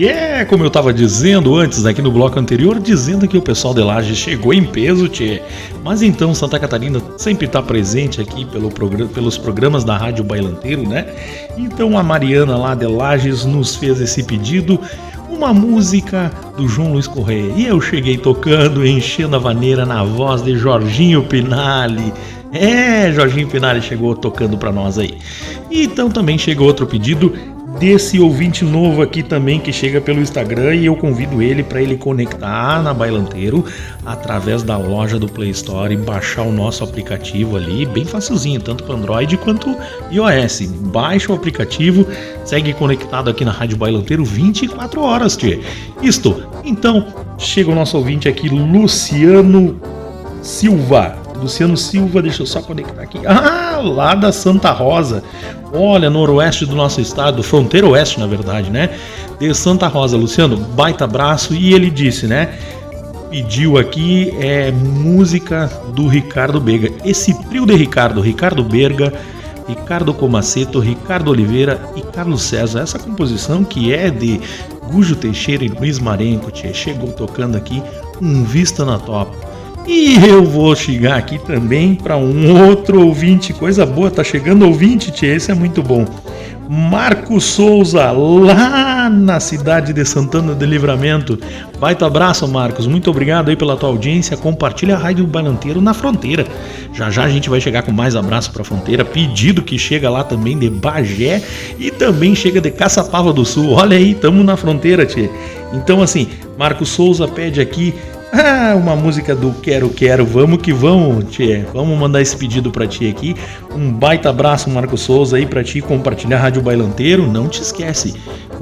Como eu estava dizendo antes, aqui no bloco anterior, dizendo que o pessoal de Lages chegou em peso, tchê. Mas então Santa Catarina sempre está presente aqui pelos programas da Rádio Bailanteiro, né? Então a Mariana lá de Lages nos fez esse pedido, uma música do João Luiz Correia. E eu cheguei tocando, enchendo a vaneira na voz de Jorginho Pinali. Jorginho Pinali chegou tocando para nós aí. E então também chegou outro pedido desse ouvinte novo aqui também que chega pelo Instagram, e eu convido ele para ele conectar na Bailanteiro através da loja do Play Store e baixar o nosso aplicativo ali, bem facilzinho, tanto para Android quanto iOS. Baixa o aplicativo, segue conectado aqui na Rádio Bailanteiro 24 horas, tchê. Isto, então, chega o nosso ouvinte aqui, Luciano Silva, deixa eu só conectar aqui. Lá da Santa Rosa. Olha, noroeste do nosso estado, fronteira oeste, na verdade, né? De Santa Rosa. Luciano, baita abraço. E ele disse, né? Pediu aqui música do Ricardo Berga. Esse trio de Ricardo Berga, Ricardo Comaceto, Ricardo Oliveira e Carlos César. Essa composição que é de Gujo Teixeira e Luiz Marenco, chegou tocando aqui um Vista na Top. E eu vou chegar aqui também para um outro ouvinte, coisa boa, tá chegando ouvinte, tchê, esse é muito bom. Marcos Souza, lá na cidade de Santana de Livramento. Baita abraço, Marcos, muito obrigado aí pela tua audiência, compartilha a Rádio Bailanteiro na fronteira. Já a gente vai chegar com mais abraço pra fronteira, pedido que chega lá também de Bagé e também chega de Caçapava do Sul. Olha aí, tamo na fronteira, tchê. Então assim, Marcos Souza pede aqui uma música do Quero, vamos que vamos, tchê. Vamos mandar esse pedido pra ti aqui. Um baita abraço, Marcos Souza, aí pra ti, compartilhar a Rádio Bailanteiro. Não te esquece,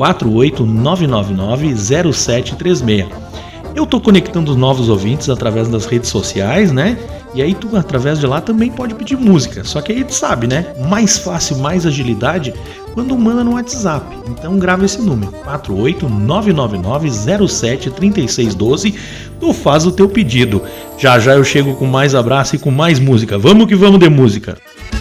489990736. Eu tô conectando os novos ouvintes através das redes sociais, né? E aí tu, através de lá, também pode pedir música. Só que aí tu sabe, né? Mais fácil, mais agilidade quando manda no WhatsApp. Então grava esse número, 48999073612. Tu faz o teu pedido. Já eu chego com mais abraço e com mais música. Vamos que vamos de música.